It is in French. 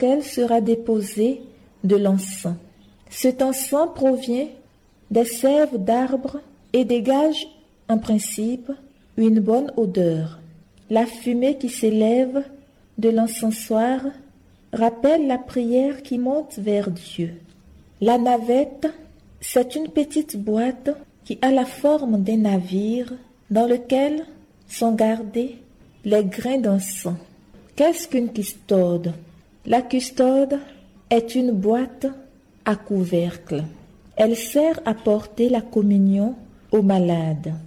lequel sera déposé de l'encens. Cet encens provient des sèves d'arbres et dégage, en principe, une bonne odeur. La fumée qui s'élève de l'encensoir rappelle la prière qui monte vers Dieu. La navette, c'est une petite boîte qui a la forme d'un navire dans lequel sont gardés les grains d'encens. Qu'est-ce qu'une custode? La custode est une boîte à couvercle. Elle sert à porter la communion aux malades.